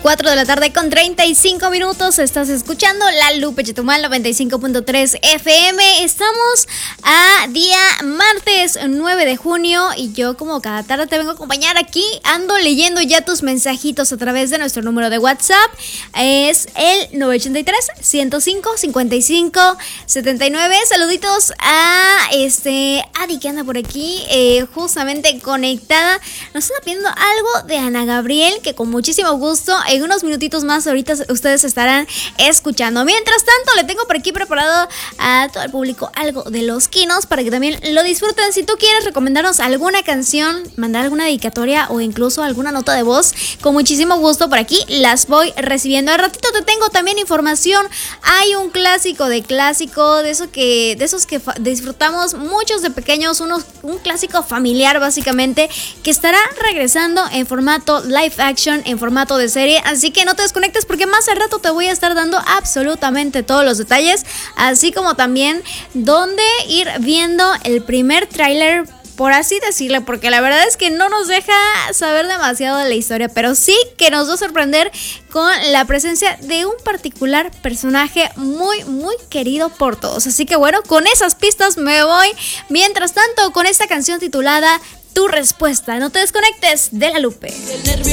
4 de la tarde con 35 minutos. Estás escuchando La Lupe Chetumal 95.3 FM. Estamos a día martes 9 de junio y yo, como cada tarde, te vengo a acompañar aquí. Ando leyendo ya tus mensajitos a través de nuestro número de WhatsApp. Es el 983-105-55-79. Saluditos a Adi, que anda por aquí, justamente conectada. Nos está pidiendo algo de Ana Gabriel, que con muchísimo gusto en unos minutitos más ahorita ustedes estarán escuchando. Mientras tanto, le tengo por aquí preparado a todo el público algo de Los Quinos para que también lo disfruten. Si tú quieres recomendarnos alguna canción, mandar alguna dedicatoria o incluso alguna nota de voz, con muchísimo gusto por aquí las voy recibiendo. Al ratito te tengo también información. Hay un clásico de esos que disfrutamos muchos de pequeños, un clásico familiar básicamente, que estará regresando en formato live action, en formato de serie, así que no te desconectes porque más al rato te voy a estar dando absolutamente todos los detalles, así como también dónde ir viendo el primer tráiler, por así decirlo, porque la verdad es que no nos deja saber demasiado de la historia, pero sí que nos va a sorprender con la presencia de un particular personaje muy, muy querido por todos. Así que bueno, con esas pistas me voy. Mientras tanto, con esta canción titulada Tu Respuesta. No te desconectes de La Lupe.